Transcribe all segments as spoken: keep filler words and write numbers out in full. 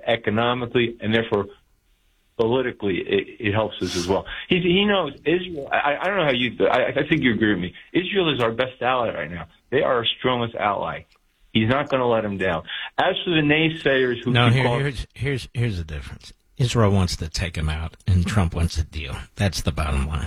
economically, and therefore politically, it, it helps us as well. He, he knows Israel. I, I don't know how you. I, I think you agree with me. Israel is our best ally right now. They are our strongest ally. He's not going to let them down. As for the naysayers who no, keep here, calling, here's here's here's the difference. Israel wants to take him out, and Trump wants a deal. That's the bottom line.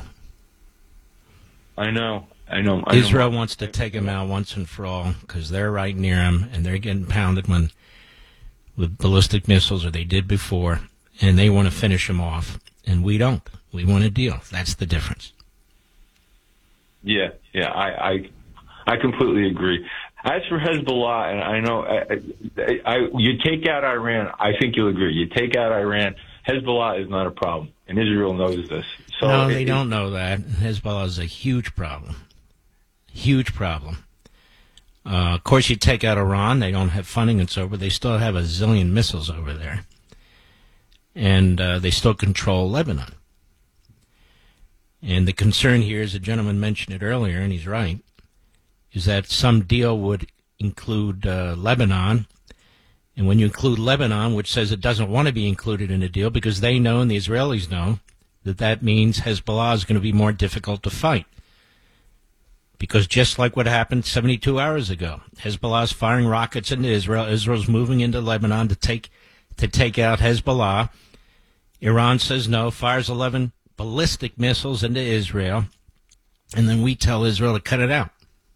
I know. I know. I Israel know. wants to take him out once and for all because they're right near him, and they're getting pounded when with ballistic missiles, or they did before, and they want to finish him off, and we don't. We want a deal. That's the difference. Yeah, yeah, I, I, I completely agree. As for Hezbollah, and I know, I, I, I, you take out Iran, I think you'll agree. You take out Iran, Hezbollah is not a problem, and Israel knows this. So no, it, they don't know that. Hezbollah is a huge problem. Huge problem. Uh, of course, you take out Iran, they don't have funding and so, but they still have a zillion missiles over there. And uh, they still control Lebanon. And the concern here, as the gentleman mentioned it earlier, and he's right, is that some deal would include uh, Lebanon. And when you include Lebanon, which says it doesn't want to be included in a deal because they know and the Israelis know that that means Hezbollah is going to be more difficult to fight. Because just like what happened seventy-two hours ago, Hezbollah is firing rockets into Israel. Israel's moving into Lebanon to take to take out Hezbollah. Iran says no, fires eleven ballistic missiles into Israel, and then we tell Israel to cut it out.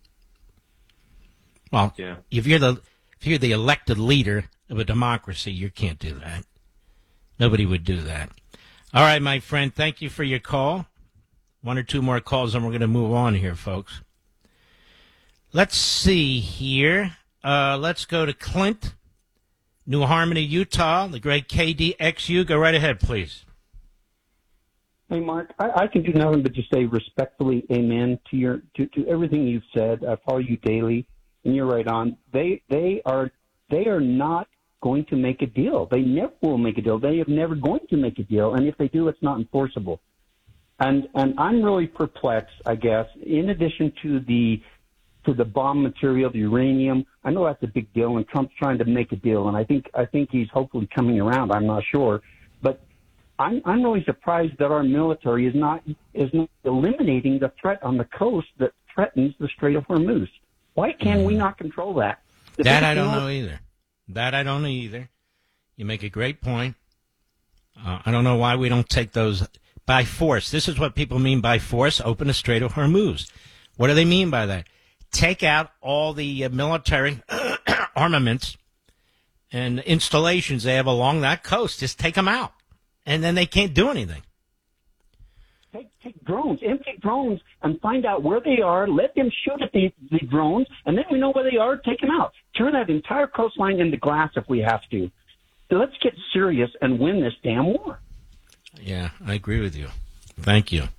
Well, yeah. if you're the if you're the elected leader of a democracy, you can't do that. Nobody would do that. All right, my friend, thank you for your call. One or two more calls, and we're going to move on here, folks. Let's see here. Uh, let's go to Clint, New Harmony, Utah, the great K D X U. Go right ahead, please. Hey, Mark, I, I can do nothing but just say respectfully amen to your to, to everything you've said. I follow you daily, and you're right on. They they are they are not going to make a deal. They never will make a deal. They have never going to make a deal, and if they do, it's not enforceable. And and I'm really perplexed, I guess, in addition to the to the bomb material, the uranium. I know that's a big deal, and Trump's trying to make a deal, and I think I think he's hopefully coming around. I'm not sure, but I'm I'm really surprised that our military is not is not eliminating the threat on the coast that threatens the Strait of Hormuz. Why can mm. we not control that? The that I don't know either. That I don't know either. You make a great point. Uh, I don't know why we don't take those by force. This is what people mean by force. Open the Strait of Hormuz. What do they mean by that? Take out all the uh, military armaments and installations they have along that coast. Just take them out. And then they can't do anything. Take, take drones, empty drones, and find out where they are. Let them shoot at the, the drones, and then we know where they are. Take them out. Turn that entire coastline into glass if we have to. So let's get serious and win this damn war. Yeah, I agree with you. Thank you.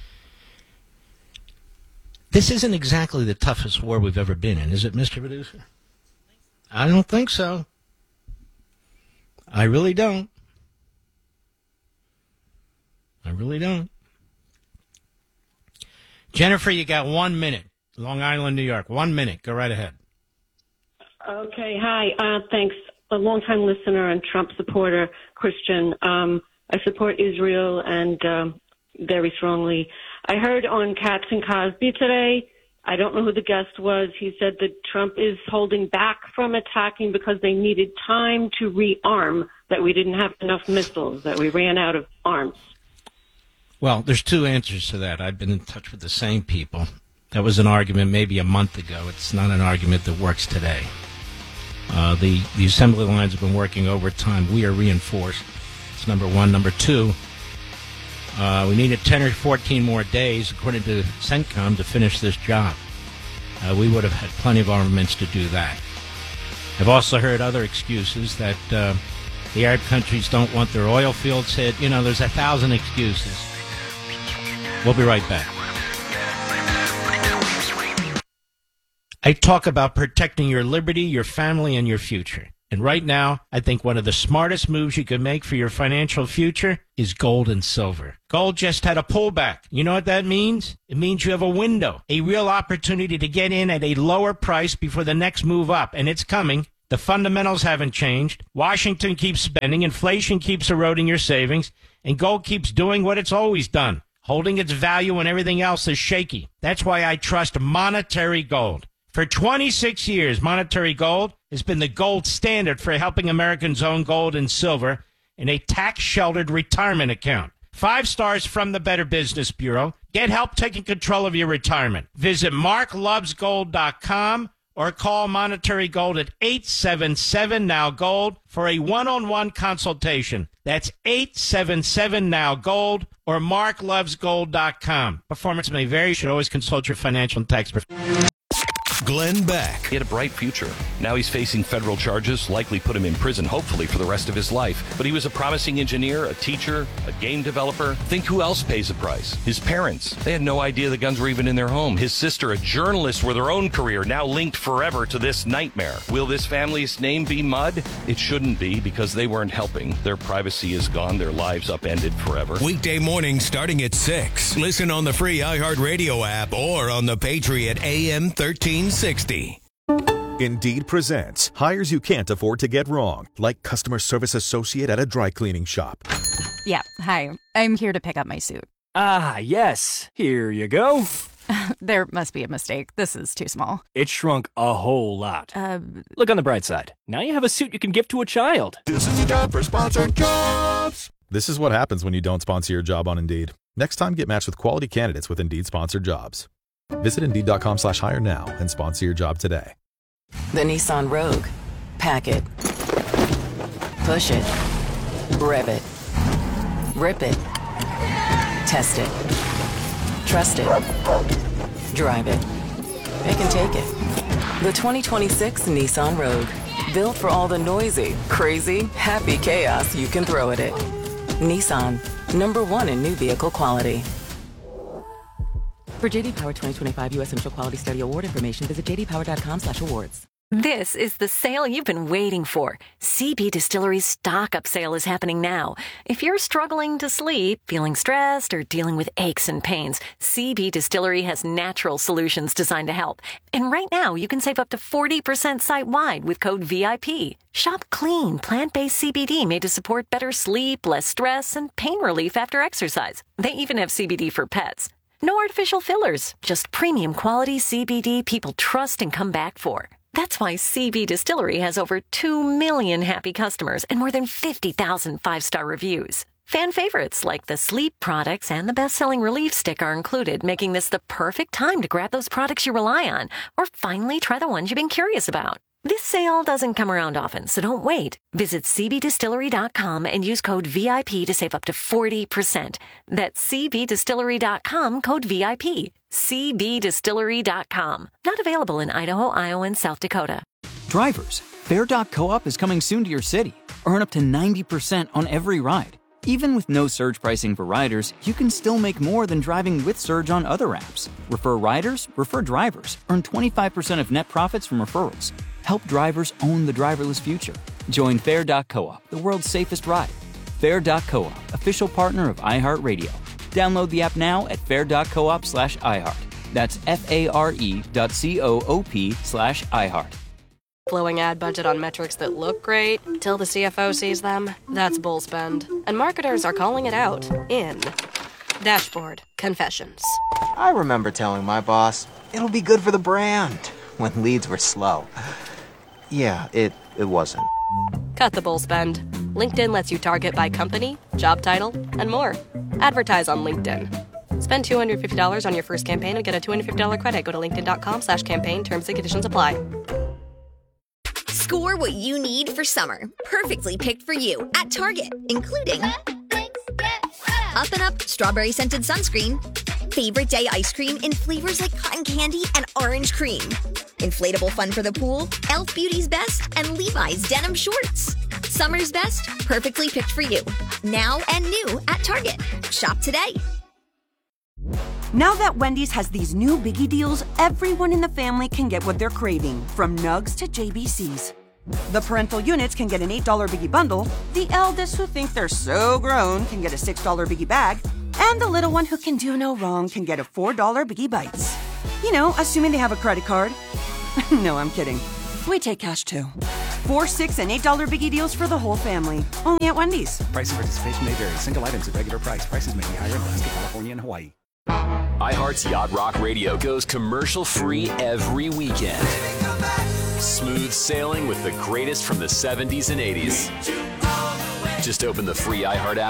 This isn't exactly the toughest war we've ever been in, is it, Mister Producer? I don't think so. I really don't. I really don't. Jennifer, you got one minute. Long Island, New York. One minute. Go right ahead. Okay. Hi. Uh, thanks. A longtime listener and Trump supporter, Christian. Um, I support Israel and um, very strongly. I heard on Katz and Cosby today, I don't know who the guest was, he said that Trump is holding back from attacking because they needed time to rearm, that we didn't have enough missiles, that we ran out of arms. Well, there's two answers to that. I've been in touch with the same people. That was an argument maybe a month ago. It's not an argument that works today. Uh, the, the assembly lines have been working overtime. We are reinforced. It's number one. Number two, uh, we needed ten or fourteen more days, according to CENTCOM, to finish this job. Uh, we would have had plenty of armaments to do that. I've also heard other excuses that uh, the Arab countries don't want their oil fields hit. You know, there's a thousand excuses. We'll be right back. I talk about protecting your liberty, your family, and your future. And right now, I think one of the smartest moves you can make for your financial future is gold and silver. Gold just had a pullback. You know what that means? It means you have a window, a real opportunity to get in at a lower price before the next move up. And it's coming. The fundamentals haven't changed. Washington keeps spending, inflation keeps eroding your savings, and gold keeps doing what it's always done, holding its value when everything else is shaky. That's why I trust Monetary Gold. For twenty-six years, Monetary Gold has been the gold standard for helping Americans own gold and silver in a tax-sheltered retirement account. Five stars from the Better Business Bureau. Get help taking control of your retirement. Visit mark loves gold dot com or call Monetary Gold at eight seven seven now gold for a one-on-one consultation. That's eight seven seven now gold or mark loves gold dot com. Performance may vary. You should always consult your financial and tax professional. Glenn Beck. He had a bright future. Now he's facing federal charges, likely put him in prison, hopefully for the rest of his life. But he was a promising engineer, a teacher, a game developer. Think who else pays the price? His parents. They had no idea the guns were even in their home. His sister, a journalist with her own career, now linked forever to this nightmare. Will this family's name be mud? It shouldn't be, because they weren't helping. Their privacy is gone. Their lives upended forever. Weekday mornings starting at six. Listen on the free iHeartRadio app or on the Patriot A M thirteen sixty. Indeed presents hires you can't afford to get wrong, like customer service associate at a dry cleaning shop. Yeah, hi. I'm here to pick up my suit. Ah, yes. Here you go. There must be a mistake. This is too small. It shrunk a whole lot. Uh, Look on the bright side. Now you have a suit you can give to a child. This is the time for sponsored jobs. This is what happens when you don't sponsor your job on Indeed. Next time, get matched with quality candidates with Indeed sponsored jobs. Visit Indeed.com slash hire now and sponsor your job today. The Nissan Rogue. Pack it. Push it. Rev it. Rip it. Test it. Trust it. Drive it. Pick and take it. The twenty twenty-six Nissan Rogue. Built for all the noisy, crazy, happy chaos you can throw at it. Nissan. Number one in new vehicle quality. For J D Power twenty twenty-five U S Central Quality Study Award information, visit j d power dot com slash awards. This is the sale you've been waiting for. C B Distillery's stock-up sale is happening now. If you're struggling to sleep, feeling stressed, or dealing with aches and pains, C B Distillery has natural solutions designed to help. And right now, you can save up to forty percent site-wide with code V I P. Shop clean, plant-based C B D made to support better sleep, less stress, and pain relief after exercise. They even have C B D for pets. No artificial fillers, just premium quality C B D people trust and come back for. That's why C B Distillery has over two million happy customers and more than fifty thousand five-star reviews. Fan favorites like the sleep products and the best-selling Relief Stick are included, making this the perfect time to grab those products you rely on or finally try the ones you've been curious about. This sale doesn't come around often, so don't wait. Visit c b distillery dot com and use code V I P to save up to forty percent. That's c b distillery dot com, code V I P. c b distillery dot com. Not available in Idaho, Iowa, and South Dakota. Drivers, Fair dot co-op is coming soon to your city. Earn up to ninety percent on every ride. Even with no surge pricing for riders, you can still make more than driving with Surge on other apps. Refer riders, refer drivers. Earn twenty-five percent of net profits from referrals. Help drivers own the driverless future. Join Fair dot co-op, the world's safest ride. Fair dot co-op, official partner of iHeartRadio. Download the app now at fair dot coop slash iHeart. That's F-A-R-E dot C-O-O-P slash iHeart. Flowing ad budget on metrics that look great till the C F O sees them. That's bull spend. And marketers are calling it out in Dashboard Confessions. I remember telling my boss, it'll be good for the brand, when leads were slow. Yeah, it, it wasn't. Cut the bull spend. LinkedIn lets you target by company, job title, and more. Advertise on LinkedIn. Spend two hundred fifty dollars on your first campaign and get a two hundred fifty dollars credit. Go to linkedin.com slash campaign. Terms and conditions apply. Score what you need for summer. Perfectly picked for you at Target, including Up and Up Strawberry Scented Sunscreen, Favorite Day Ice Cream in flavors like cotton candy and orange cream, Inflatable Fun for the Pool, Elf Beauty's Best, and Levi's Denim Shorts. Summer's best, perfectly picked for you. Now and new at Target. Shop today. Now that Wendy's has these new biggie deals, everyone in the family can get what they're craving, from nugs to J B Cs. The parental units can get an eight dollar biggie bundle, the eldest who think they're so grown can get a six dollar biggie bag, and the little one who can do no wrong can get a four dollar biggie bites. You know, assuming they have a credit card. No, I'm kidding. We take cash too. Four, six, and eight dollar biggie deals for the whole family. Only at Wendy's. Price and participation may vary. Single items at regular price. Prices may be higher in Alaska, California, and Hawaii. iHeart's Yacht Rock Radio goes commercial-free every weekend. Smooth sailing with the greatest from the seventies and eighties. Just open the free iHeart app